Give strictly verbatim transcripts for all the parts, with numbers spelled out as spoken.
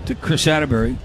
to Chris Atterbury.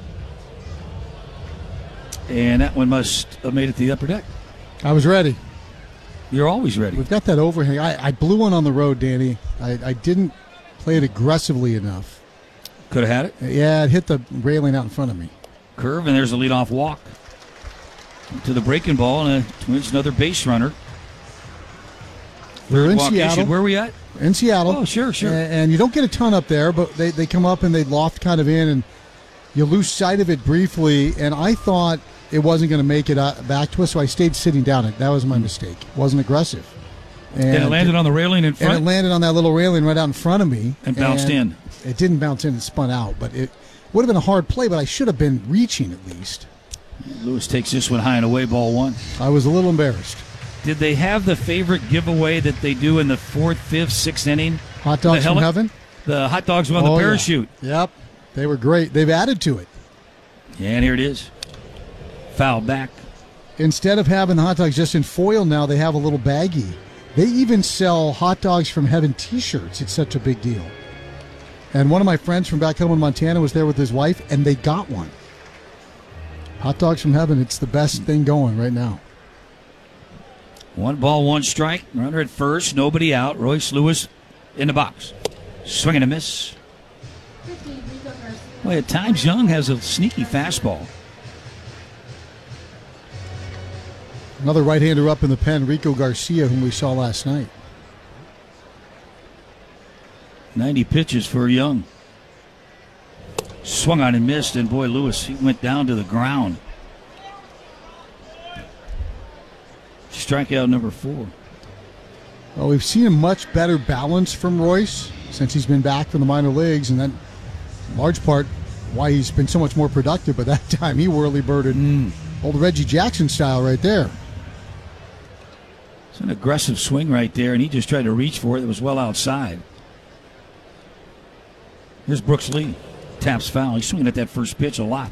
And that one must have made it to the upper deck. I was ready. You're always ready. We've got that overhang. I, I blew one on the road, Danny. I, I didn't play it aggressively enough. Could have had it. Yeah, it hit the railing out in front of me. Curve, and there's a leadoff walk to the breaking ball, and a Twins another base runner. We're in walk Seattle. Issued. Where are we at? In Seattle. Oh, sure, sure. And, and you don't get a ton up there, but they, they come up and they loft kind of in, and you lose sight of it briefly. And I thought it wasn't going to make it uh, back to us, so I stayed sitting down. That was my mistake. It wasn't aggressive. And, and it landed on the railing in front? And it landed on that little railing right out in front of me. And bounced and in. It didn't bounce in. It spun out. But it would have been a hard play, but I should have been reaching at least. Lewis takes this one high and away, ball one. I was a little embarrassed. Did they have the favorite giveaway that they do in the fourth, fifth, sixth inning? Hot dogs the from heaven? The hot dogs on oh, the parachute. Yeah. Yep. They were great. They've added to it. And here it is. Foul back. Instead of having the hot dogs just in foil now, they have a little baggie. They even sell hot dogs from heaven t-shirts. It's such a big deal. And one of my friends from back home in Montana was there with his wife, and they got one. Hot dogs from heaven, it's the best thing going right now. One ball, one strike. Runner at first, nobody out. Royce Lewis in the box. Swing and a miss. Well, at times, Young has a sneaky fastball. Another right-hander up in the pen, Rico Garcia, whom we saw last night. ninety pitches for Young. Swung on and missed, and boy, Lewis, he went down to the ground. Strikeout number four. Well, we've seen a much better balance from Royce since he's been back from the minor leagues, and that, in large part, why he's been so much more productive. But that time, he whirly-birded mm. old Reggie Jackson style right there. It's an aggressive swing right there, and he just tried to reach for it. It was well outside. Here's Brooks Lee. Taps foul. He's swinging at that first pitch a lot.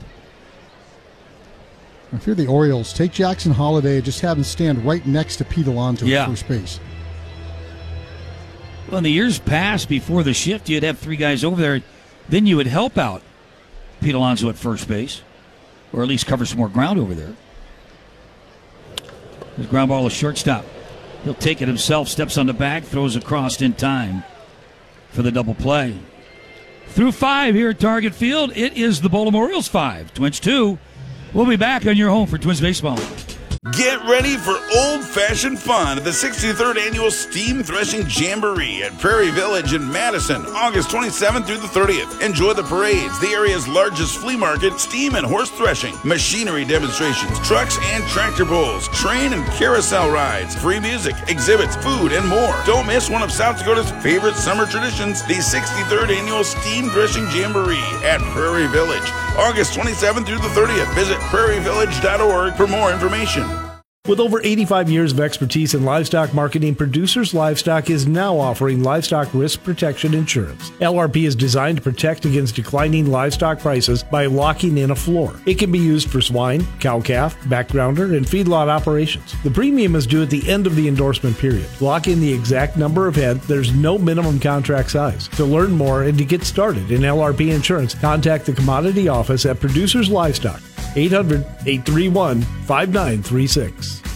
I fear the Orioles take Jackson Holiday and just have him stand right next to Pete Alonso yeah. at first base. Well, in the years past, before the shift, you'd have three guys over there. Then you would help out Pete Alonso at first base, or at least cover some more ground over there. His ground ball is shortstop. He'll take it himself, steps on the bag, throws across in time for the double play. Through five here at Target Field, it is the Baltimore Orioles five, Twins two. We'll be back on your home for Twins baseball. Get ready for old-fashioned fun at the sixty-third Annual Steam Threshing Jamboree at Prairie Village in Madison, August twenty-seventh through the thirtieth. Enjoy the parades, the area's largest flea market, steam and horse threshing, machinery demonstrations, trucks and tractor pulls, train and carousel rides, free music, exhibits, food, and more. Don't miss one of South Dakota's favorite summer traditions, the sixty-third Annual Steam Threshing Jamboree at Prairie Village, August twenty-seventh through the thirtieth. Visit prairie village dot org for more information. With over eighty-five years of expertise in livestock marketing, Producers Livestock is now offering livestock risk protection insurance. L R P is designed to protect against declining livestock prices by locking in a floor. It can be used for swine, cow-calf, backgrounder, and feedlot operations. The premium is due at the end of the endorsement period. Lock in the exact number of head. There's no minimum contract size. To learn more and to get started in L R P insurance, contact the Commodity Office at Producers Livestock, eight hundred, eight three one, five nine three six.